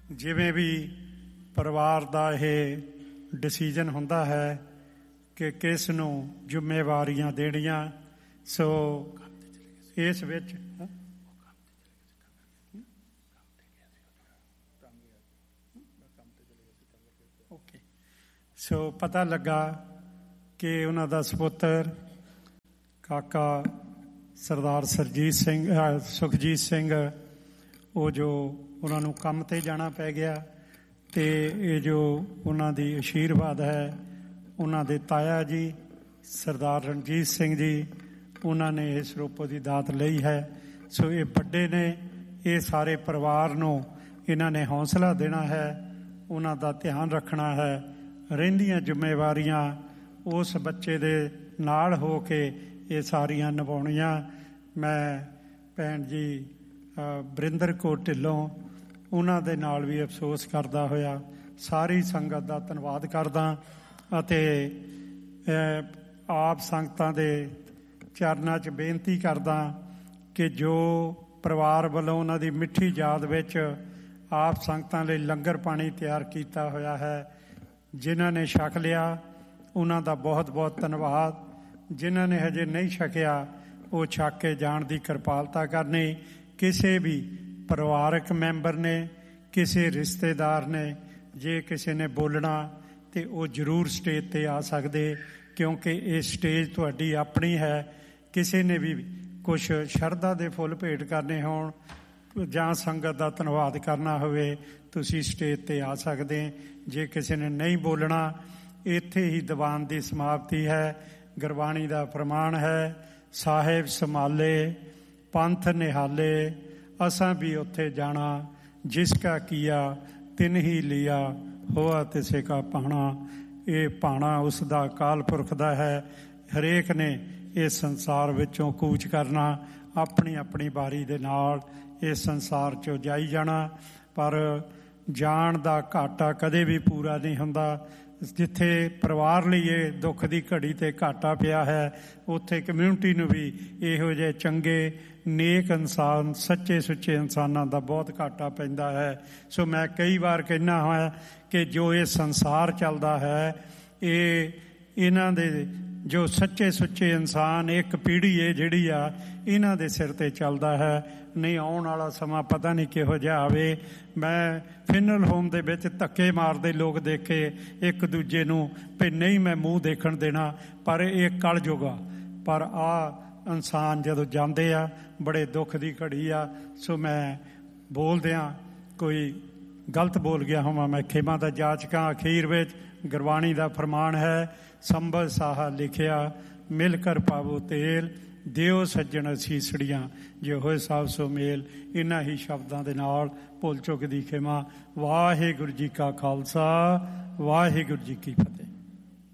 ਜਿਵੇਂ ਵੀ ਪਰਿਵਾਰ ਦਾ ਇਹ ਡਿਸੀਜਨ ਹੁੰਦਾ ਹੈ ਕਿ ਕਿਸ ਨੂੰ ਜ਼ਿੰਮੇਵਾਰੀਆਂ ਦੇਣੀਆਂ, ਸੋ ਇਸ ਵਿੱਚ ਸੋ ਪਤਾ ਲੱਗਾ ਕਿ ਉਹਨਾਂ ਦਾ ਸਪੁੱਤਰ ਕਾਕਾ ਸਰਦਾਰ ਸੁਖਜੀਤ ਸਿੰਘ ਉਹ ਜੋ ਉਹਨਾਂ ਨੂੰ ਕੰਮ 'ਤੇ ਜਾਣਾ ਪੈ ਗਿਆ, ਅਤੇ ਇਹ ਜੋ ਉਹਨਾਂ ਦੀ ਅਸ਼ੀਰਵਾਦ ਹੈ ਉਹਨਾਂ ਦੇ ਤਾਇਆ ਜੀ ਸਰਦਾਰ ਰਣਜੀਤ ਸਿੰਘ ਜੀ, ਉਹਨਾਂ ਨੇ ਇਸ ਸਰੋਪੋ ਦੀ ਦਾਤ ਲਈ ਹੈ। ਸੋ ਇਹ ਵੱਡੇ ਨੇ, ਇਹ ਸਾਰੇ ਪਰਿਵਾਰ ਨੂੰ ਇਹਨਾਂ ਨੇ ਹੌਸਲਾ ਦੇਣਾ ਹੈ, ਉਹਨਾਂ ਦਾ ਧਿਆਨ ਰੱਖਣਾ ਹੈ। ਰਹਿੰਦੀਆਂ ਜ਼ਿੰਮੇਵਾਰੀਆਂ ਉਸ ਬੱਚੇ ਦੇ ਨਾਲ ਹੋ ਕੇ ਇਹ ਸਾਰੀਆਂ ਨਿਭਾਉਣੀਆਂ। ਮੈਂ ਭੈਣ ਜੀ ਵਰਿੰਦਰ ਕੌਰ ਢਿੱਲੋਂ ਉਹਨਾਂ ਦੇ ਨਾਲ ਵੀ ਅਫਸੋਸ ਕਰਦਾ ਹੋਇਆ ਸਾਰੀ ਸੰਗਤ ਦਾ ਧੰਨਵਾਦ ਕਰਦਾ ਅਤੇ ਆਪ ਸੰਗਤਾਂ ਦੇ ਚਰਨਾਂ 'ਚ ਬੇਨਤੀ ਕਰਦਾ ਕਿ ਜੋ ਪਰਿਵਾਰ ਵੱਲੋਂ ਉਹਨਾਂ ਦੀ ਮਿੱਠੀ ਯਾਦ ਵਿੱਚ ਆਪ ਸੰਗਤਾਂ ਲਈ ਲੰਗਰ ਪਾਣੀ ਤਿਆਰ ਕੀਤਾ ਹੋਇਆ ਹੈ, ਜਿਨ੍ਹਾਂ ਨੇ ਛਕ ਲਿਆ ਉਹਨਾਂ ਦਾ ਬਹੁਤ ਬਹੁਤ ਧੰਨਵਾਦ। ਜਿਨ੍ਹਾਂ ਨੇ ਹਜੇ ਨਹੀਂ ਛਕਿਆ ਉਹ ਛਕ ਕੇ ਜਾਣ ਦੀ ਕਿਰਪਾਲਤਾ ਕਰਨੀ। ਕਿਸੇ ਵੀ ਪਰਿਵਾਰਕ ਮੈਂਬਰ ਨੇ, ਕਿਸੇ ਰਿਸ਼ਤੇਦਾਰ ਨੇ ਜੇ ਕਿਸੇ ਨੇ ਬੋਲਣਾ ਤਾਂ ਉਹ ਜ਼ਰੂਰ ਸਟੇਜ 'ਤੇ ਆ ਸਕਦੇ, ਕਿਉਂਕਿ ਇਹ ਸਟੇਜ ਤੁਹਾਡੀ ਆਪਣੀ ਹੈ। ਕਿਸੇ ਨੇ ਵੀ ਕੁਛ ਸ਼ਰਧਾ ਦੇ ਫੁੱਲ ਭੇਟ ਕਰਨੇ ਹੋਣ ਜਾਂ ਸੰਗਤ ਦਾ ਧੰਨਵਾਦ ਕਰਨਾ ਹੋਵੇ, ਤੁਸੀਂ ਸਟੇਜ 'ਤੇ ਆ ਸਕਦੇ। ਜੇ ਕਿਸੇ ਨੇ ਨਹੀਂ ਬੋਲਣਾ, ਇੱਥੇ ਹੀ ਦੀਵਾਨ ਦੀ ਸਮਾਪਤੀ ਹੈ। ਗੁਰਬਾਣੀ ਦਾ ਪ੍ਰਮਾਣ ਹੈ, ਸਾਹਿਬ ਸੰਭਾਲੇ ਪੰਥ ਨਿਹਾਲੇ, ਅਸਾਂ ਵੀ ਉੱਥੇ ਜਾਣਾ, ਜਿਸ ਕਾ ਕੀਆ ਤਿਨ ਹੀ ਲਿਆ, ਹੋਆ ਤਿਸੇ ਕਾ ਭਾਣਾ। ਇਹ ਭਾਣਾ ਉਸ ਦਾ ਅਕਾਲ ਪੁਰਖ ਦਾ ਹੈ। ਹਰੇਕ ਨੇ ਇਸ ਸੰਸਾਰ ਵਿੱਚੋਂ ਕੂਚ ਕਰਨਾ, ਆਪਣੀ ਆਪਣੀ ਬਾਰੀ ਦੇ ਨਾਲ ਇਸ ਸੰਸਾਰ 'ਚੋਂ ਜਾਈ ਜਾਣਾ, ਪਰ ਜਾਣ ਦਾ ਘਾਟਾ ਕਦੇ ਵੀ ਪੂਰਾ ਨਹੀਂ ਹੁੰਦਾ। ਜਿੱਥੇ ਪਰਿਵਾਰ ਲਈ ਇਹ ਦੁੱਖ ਦੀ ਘੜੀ 'ਤੇ ਘਾਟਾ ਪਿਆ ਹੈ, ਉੱਥੇ ਕਮਿਊਨਿਟੀ ਨੂੰ ਵੀ ਇਹੋ ਜਿਹੇ ਚੰਗੇ ਨੇਕ ਇਨਸਾਨ, ਸੱਚੇ ਸੁੱਚੇ ਇਨਸਾਨਾਂ ਦਾ ਬਹੁਤ ਘਾਟਾ ਪੈਂਦਾ ਹੈ। ਸੋ ਮੈਂ ਕਈ ਵਾਰ ਕਹਿੰਦਾ ਹਾਂ ਕਿ ਜੋ ਇਹ ਸੰਸਾਰ ਚੱਲਦਾ ਹੈ, ਇਹ ਇਹਨਾਂ ਦੇ ਜੋ ਸੱਚੇ ਸੁੱਚੇ ਇਨਸਾਨ, ਇੱਕ ਪੀੜ੍ਹੀ ਹੈ ਜਿਹੜੀ ਆ ਇਹਨਾਂ ਦੇ ਸਿਰ 'ਤੇ ਚੱਲਦਾ ਹੈ। ਨਹੀਂ ਆਉਣ ਵਾਲਾ ਸਮਾਂ ਪਤਾ ਨਹੀਂ ਕਿਹੋ ਜਿਹਾ ਆਵੇ। ਮੈਂ ਫਿਨਲ ਹੋਮ ਦੇ ਵਿੱਚ ਧੱਕੇ ਮਾਰਦੇ ਲੋਕ ਦੇਖੇ ਇੱਕ ਦੂਜੇ ਨੂੰ ਵੀ ਨਹੀਂ ਮੈਂ ਮੂੰਹ ਦੇਖਣ ਦੇਣਾ, ਪਰ ਇਹ ਕਲਯੁਗ ਆ। ਪਰ ਆਹ ਇਨਸਾਨ ਜਦੋਂ ਜਾਂਦੇ ਆ, ਬੜੇ ਦੁੱਖ ਦੀ ਘੜੀ ਆ। ਸੋ ਮੈਂ ਬੋਲਦਿਆਂ ਕੋਈ ਗਲਤ ਬੋਲ ਗਿਆ ਹੋਵਾਂ, ਮੈਂ ਖਿਮਾ ਦਾ ਜਾਚਕਾਂ। ਅਖੀਰ ਵਿੱਚ ਗੁਰਬਾਣੀ ਦਾ ਫਰਮਾਨ ਹੈ, ਸੰਭਲ ਸਾਹਾ ਲਿਖਿਆ ਮਿਲ ਕਰ ਪਾਵੋ ਤੇਲ, ਦਿਓ ਸੱਜਣ ਅਸੀਸੜੀਆਂ ਜੇ ਹੋਏ ਸਭ ਸੋ ਮੇਲ। ਇਹਨਾਂ ਹੀ ਸ਼ਬਦਾਂ ਦੇ ਨਾਲ ਭੁੱਲ ਚੁੱਕ ਦੀ ਖਿਮਾ। ਵਾਹਿਗੁਰੂ ਜੀ ਕਾ ਖਾਲਸਾ, ਵਾਹਿਗੁਰੂ ਜੀ ਕੀ ਫਤਿਹ।